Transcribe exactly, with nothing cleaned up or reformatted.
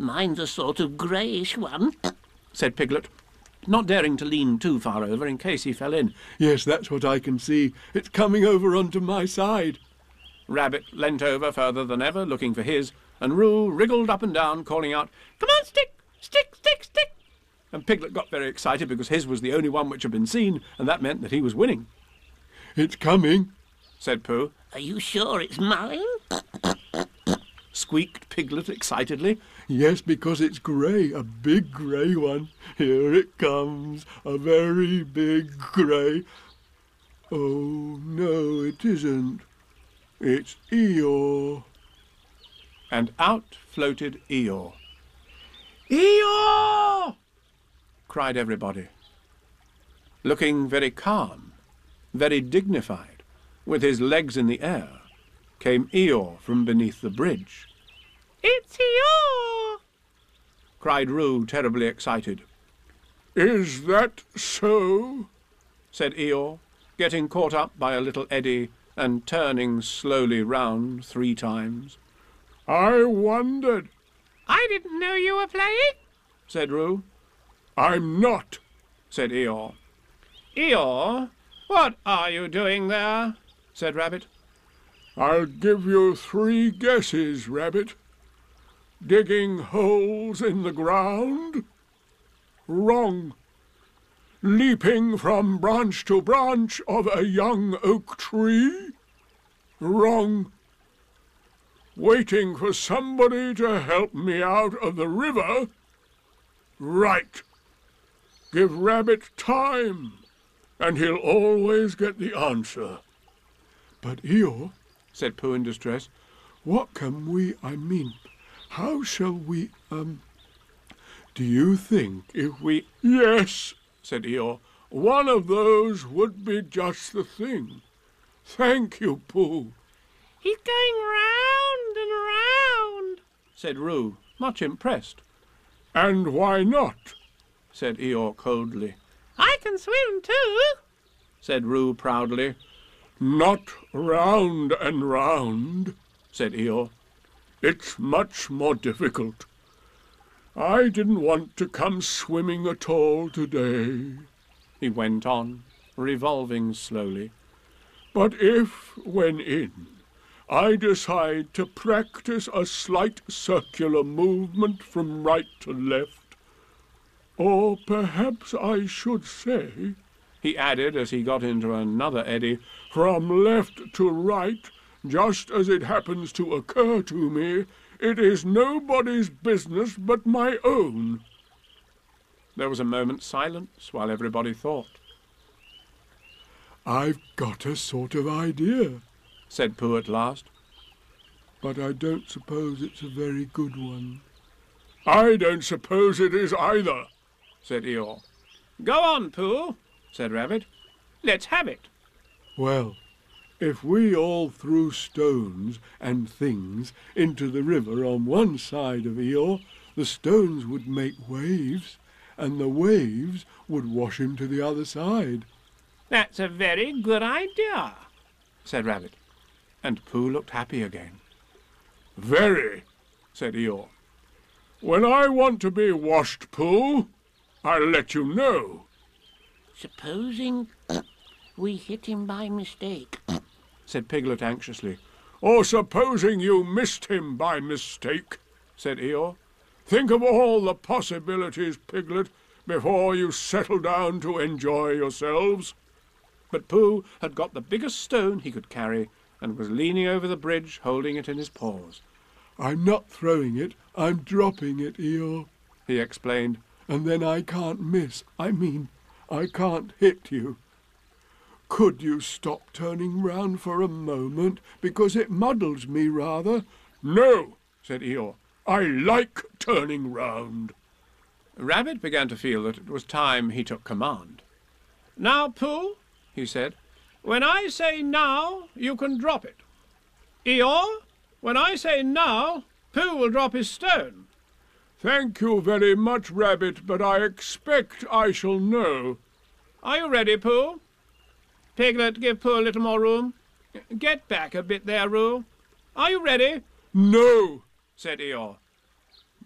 Mine's a sort of greyish one, said Piglet, not daring to lean too far over in case he fell in. Yes, that's what I can see. It's coming over onto my side. Rabbit leant over further than ever, looking for his, and Roo wriggled up and down, calling out, "Come on, stick! Stick, stick, stick!" And Piglet got very excited because his was the only one which had been seen, and that meant that he was winning. It's coming, said Pooh. Are you sure it's mine? Squeaked Piglet excitedly. Yes, because it's grey, a big grey one. Here it comes, a very big grey. Oh, no, it isn't. It's Eeyore. And out floated Eeyore. Eeyore! cried everybody. Looking very calm, very dignified, with his legs in the air, came Eeyore from beneath the bridge. "It's Eeyore!" cried Roo, terribly excited. Is that so? said Eeyore, getting caught up by a little eddy and turning slowly round three times. I wondered. "I didn't know you were playing," said Roo. I'm not, said Eeyore. "Eeyore, what are you doing there?" said Rabbit. I'll give you three guesses, Rabbit. Digging holes in the ground? Wrong. Leaping from branch to branch of a young oak tree? Wrong. Waiting for somebody to help me out of the river? Right. Give Rabbit time, and he'll always get the answer. But Eeyore, said Pooh in distress, what can we, I mean, how shall we, um, do you think if we... Yes, said Eeyore, one of those would be just the thing. Thank you, Pooh. "He's going round and round," said Roo, much impressed. And why not? said Eeyore coldly. I can swim too, said Roo proudly. Not round and round, said Eeyore. It's much more difficult. I didn't want to come swimming at all today, he went on, revolving slowly. But if, when in, I decide to practice a slight circular movement from right to left, or perhaps I should say, he added as he got into another eddy, from left to right, just as it happens to occur to me, it is nobody's business but my own. There was a moment's silence while everybody thought. I've got a sort of idea, said Pooh at last. But I don't suppose it's a very good one. I don't suppose it is either, said Eeyore. Go on, Pooh, said Rabbit. Let's have it. Well, if we all threw stones and things into the river on one side of Eeyore, the stones would make waves, and the waves would wash him to the other side. That's a very good idea, said Rabbit, and Pooh looked happy again. Very, said Eeyore. When I want to be washed, Pooh, I'll let you know. Supposing we hit him by mistake, said Piglet anxiously. Or supposing you missed him by mistake, said Eeyore. Think of all the possibilities, Piglet, before you settle down to enjoy yourselves. But Pooh had got the biggest stone he could carry and was leaning over the bridge, holding it in his paws. I'm not throwing it, I'm dropping it, Eeyore, he explained. And then I can't miss, I mean, I can't hit you. Could you stop turning round for a moment, because it muddles me rather? No, said Eeyore, I like turning round. Rabbit began to feel that it was time he took command. Now, Pooh, he said, when I say now, you can drop it. Eeyore, when I say now, Pooh will drop his stone. Thank you very much, Rabbit, but I expect I shall know. Are you ready, Pooh? Piglet, give Pooh a little more room. Get back a bit there, Roo. Are you ready? No, said Eeyore.